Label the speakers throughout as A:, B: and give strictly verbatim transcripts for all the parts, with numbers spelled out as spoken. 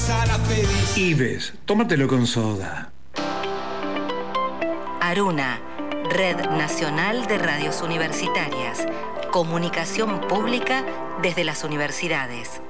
A: empezar a pedir.
B: Ives, tómatelo con soda.
C: Aruna, Red Nacional de Radios Universitarias. Comunicación pública desde las universidades.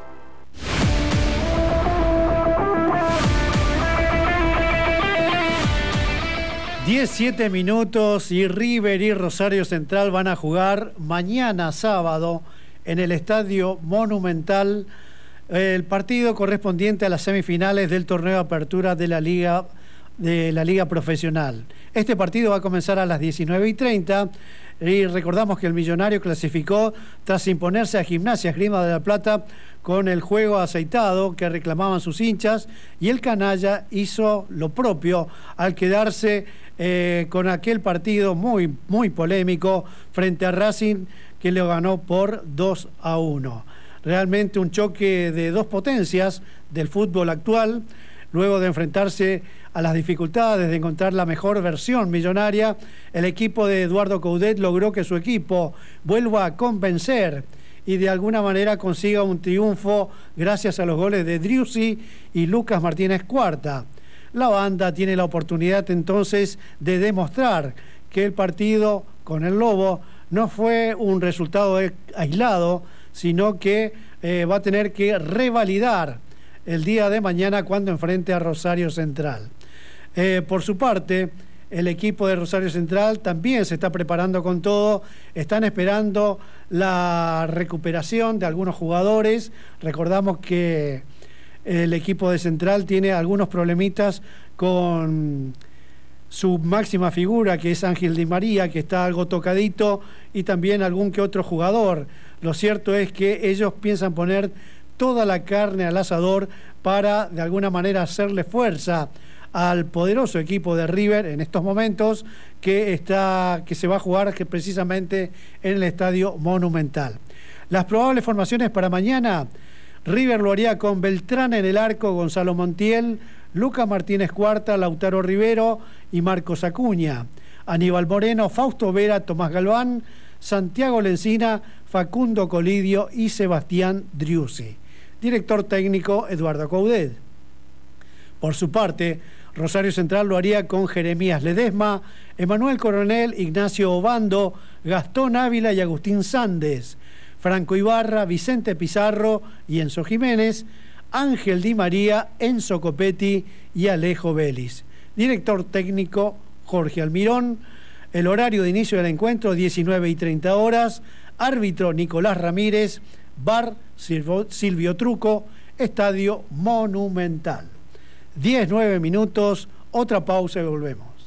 D: diecisiete minutos y River y Rosario Central van a jugar mañana sábado en el Estadio Monumental el partido correspondiente a las semifinales del torneo de apertura de la Liga, de la Liga Profesional. Este partido va a comenzar a las diecinueve y treinta y recordamos que el Millonario clasificó tras imponerse a Gimnasia Esgrima de la Plata con el juego aceitado que reclamaban sus hinchas, y el Canalla hizo lo propio al quedarse eh, con aquel partido muy, muy polémico frente a Racing, que lo ganó por dos a uno. Realmente un choque de dos potencias del fútbol actual. Luego de enfrentarse a las dificultades de encontrar la mejor versión millonaria, el equipo de Eduardo Coudet logró que su equipo vuelva a convencer y de alguna manera consiga un triunfo gracias a los goles de Driussi y Lucas Martínez Cuarta. La banda tiene la oportunidad entonces de demostrar que el partido con el Lobo no fue un resultado aislado, sino que eh, va a tener que revalidar el día de mañana cuando enfrente a Rosario Central. Eh, por su parte, el equipo de Rosario Central también se está preparando con todo. Están esperando la recuperación de algunos jugadores. Recordamos que el equipo de Central tiene algunos problemitas con su máxima figura, que es Ángel Di María, que está algo tocadito, y también algún que otro jugador. Lo cierto es que ellos piensan poner toda la carne al asador para de alguna manera hacerle fuerza al poderoso equipo de River en estos momentos, que está que se va a jugar que precisamente en el Estadio Monumental. Las probables formaciones para mañana: River lo haría con Beltrán en el arco, Gonzalo Montiel, Lucas Martínez Cuarta, Lautaro Rivero y Marcos Acuña. Aníbal Moreno, Fausto Vera, Tomás Galván, Santiago Lencina, Facundo Colidio y Sebastián Driussi. Director técnico Eduardo Coudet. Por su parte, Rosario Central lo haría con Jeremías Ledesma, Emanuel Coronel, Ignacio Obando, Gastón Ávila y Agustín Sández, Franco Ibarra, Vicente Pizarro y Enzo Jiménez, Ángel Di María, Enzo Copetti y Alejo Vélez. Director técnico Jorge Almirón. El horario de inicio del encuentro, diecinueve y treinta horas. Árbitro Nicolás Ramírez. V A R Silvio Truco. Estadio Monumental. diez, nueve minutos, otra pausa y volvemos.